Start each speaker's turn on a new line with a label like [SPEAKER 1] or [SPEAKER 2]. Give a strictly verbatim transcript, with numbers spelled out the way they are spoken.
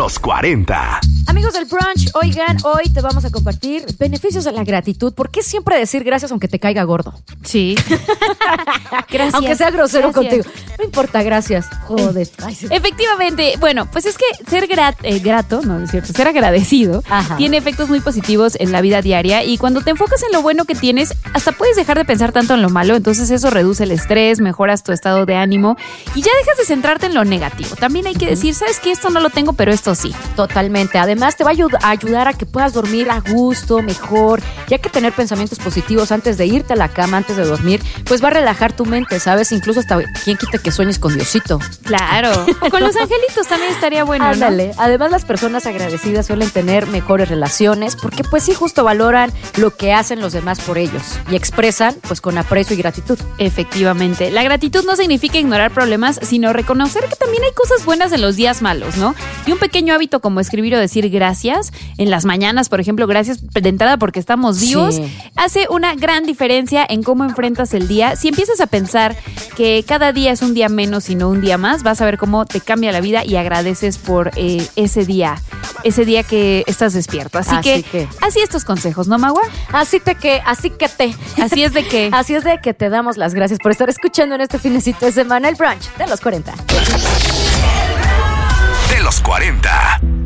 [SPEAKER 1] los cuarenta.
[SPEAKER 2] Amigos del brunch, oigan, hoy te vamos a compartir beneficios de la gratitud. ¿Por qué siempre decir gracias aunque te caiga gordo?
[SPEAKER 3] Sí. Gracias.
[SPEAKER 2] Aunque sea grosero
[SPEAKER 3] Gracias.
[SPEAKER 2] contigo. No importa, gracias. Joder. Ay, sí.
[SPEAKER 3] Efectivamente, bueno, pues es que ser grat- eh, grato, no es cierto, ser agradecido
[SPEAKER 2] Ajá.
[SPEAKER 3] tiene efectos muy positivos en la vida diaria y cuando te enfocas en lo bueno que tienes, hasta puedes dejar de pensar tanto en lo malo, entonces eso reduce el estrés, mejoras tu estado de ánimo y ya dejas de centrarte en lo negativo. También hay que decir, ¿sabes qué? Esto no lo tengo, pero esto sí.
[SPEAKER 2] Totalmente. Además, te va a ayud- a ayudar a que puedas dormir a gusto, mejor. Ya que tener pensamientos positivos antes de irte a la cama, antes de dormir, pues va a relajar tu mente, ¿sabes? Incluso hasta quien quita que sueñes con Diosito.
[SPEAKER 3] Claro. O con los angelitos también estaría bueno, ¿no?
[SPEAKER 2] Ándale. Además, las personas agradecidas suelen tener mejores relaciones porque pues sí justo valoran lo que hacen los demás por ellos y expresan pues con aprecio y gratitud.
[SPEAKER 3] Efectivamente. La gratitud no significa ignorar problemas, sino reconocer que también hay cosas buenas en los días malos, ¿no? Y un pequeño hábito como escribir o decir gracias en las mañanas, por ejemplo, gracias de entrada porque estamos vivos,
[SPEAKER 2] Sí.
[SPEAKER 3] hace una gran diferencia en cómo enfrentas el día. Si empiezas a pensar que cada día es un día menos y no un día más, vas a ver cómo te cambia la vida y agradeces por eh, ese día, ese día que estás despierto. Así,
[SPEAKER 2] Así
[SPEAKER 3] que,
[SPEAKER 2] que-
[SPEAKER 3] así estos consejos, ¿no, Magua?
[SPEAKER 2] Así te que, así que te.
[SPEAKER 3] Así es de que...
[SPEAKER 2] Así es de que te damos las gracias por estar escuchando en este finecito de semana el brunch de los cuarenta.
[SPEAKER 1] De los cuarenta.